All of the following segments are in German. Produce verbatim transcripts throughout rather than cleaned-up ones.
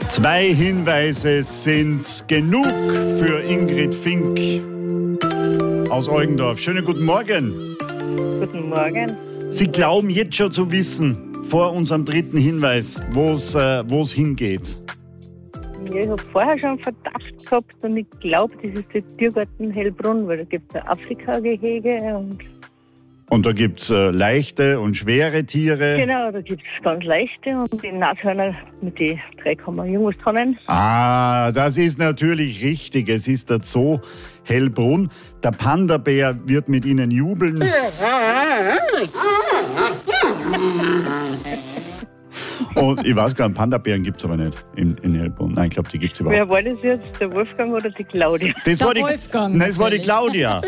Zwei Hinweise sind genug für Ingrid Fink aus Eugendorf. Schönen guten Morgen. Guten Morgen. Sie glauben jetzt schon zu wissen, vor unserem dritten Hinweis, wo es äh, wo's hingeht. Ja, ich habe vorher schon einen Verdacht gehabt und ich glaube, das ist der Tiergarten Hellbrunn, weil da gibt es ein Afrika-Gehege und... Und da gibt es äh, leichte und schwere Tiere. Genau, da gibt es ganz leichte und die Nashörner, mit den drei kann man irgendwas trennen. Ah, das ist natürlich richtig. Es ist der Zoo Hellbrunn. Der Panda-Bär wird mit Ihnen jubeln. Und ich weiß gar nicht, Panda-Bären gibt es aber nicht in, in Hellbrunn. Nein, ich glaube, die gibt es überhaupt nicht. Wer war das jetzt, der Wolfgang oder die Claudia? Das Der war die, Wolfgang, Nein, das war die natürlich. Claudia.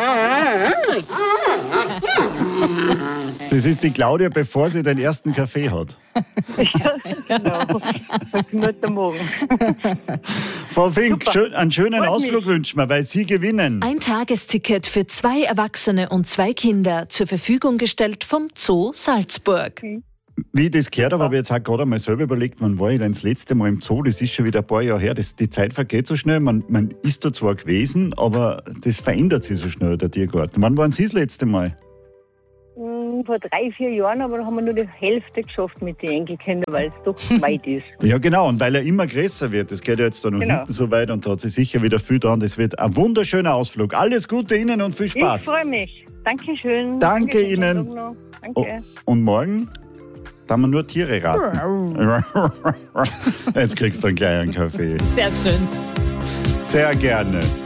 Das ist die Claudia, bevor sie den ersten Kaffee hat. Ja, genau. Guten Morgen. Frau Fink, Super. schön, einen schönen Freut Ausflug mich. wünschen wir, weil Sie gewinnen. Ein Tagesticket für zwei Erwachsene und zwei Kinder zur Verfügung gestellt vom Zoo Salzburg. Wie ich das gehört habe, habe ich jetzt auch gerade einmal selber überlegt, wann war ich denn das letzte Mal im Zoo? Das ist schon wieder ein paar Jahre her. Das, die Zeit vergeht so schnell. Man, man ist da zwar gewesen, aber das verändert sich so schnell, der Tiergarten. Wann waren Sie das letzte Mal? Hm, Vor drei, vier Jahren, aber da haben wir nur die Hälfte geschafft mit den Enkelkindern, weil es doch weit ist. Ja, genau. Und weil er immer größer wird. Das geht ja jetzt da noch Genau. hinten so weit und da hat sich sicher wieder viel dran. Das wird ein wunderschöner Ausflug. Alles Gute Ihnen und viel Ich Spaß. freue mich. Dankeschön. Danke Danke, Ihnen. schönen Tag noch. Oh, Danke. und morgen? Da haben wir nur Tiere raten. Jetzt kriegst du einen kleinen Kaffee. Sehr schön. Sehr gerne.